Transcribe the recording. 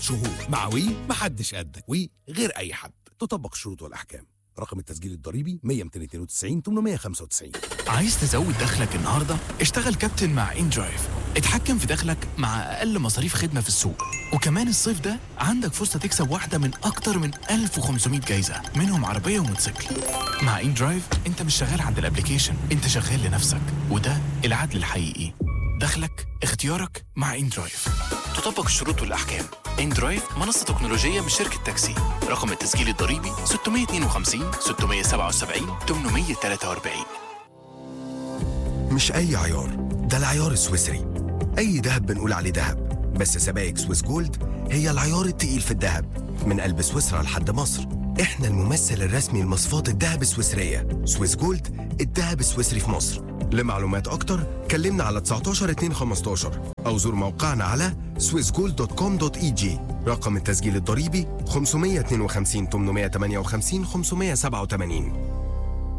شهور. مع وي محدش قدك. وي غير أي حد. تطبق الشروط والأحكام. رقم التسجيل الضريبي 100 292 895. عايز تزود دخلك النهارده؟ اشتغل كابتن مع إندرايف. اتحكم في دخلك مع أقل مصاريف خدمة في السوق. وكمان الصيف ده عندك فرصة تكسب واحدة من أكتر من 1500 جايزة، منهم عربية وموتوسيكل. مع إندرايف انت مش شغال عند الابليكيشن، انت شغال لنفسك، وده العدل الحقيقي. دخلك اختيارك مع إندرايف. تطبق الشروط والأحكام. إندرايف منصة تكنولوجية من شركة تاكسي. رقم التسجيل الضريبي 652 677 843. مش أي عيار، ده العيار السويسري. أي دهب بنقول عليه دهب، بس سبائك سويس جولد هي العيار التقيل في الدهب. من قلب سويسرا لحد مصر، احنا الممثل الرسمي لمصفات الدهب السويسرية. سويس جولد، الدهب السويسري في مصر. لمعلومات أكتر كلمنا على 19 2 15 أو زور موقعنا على swissgold.com.eg. رقم التسجيل الضريبي 552 858 587.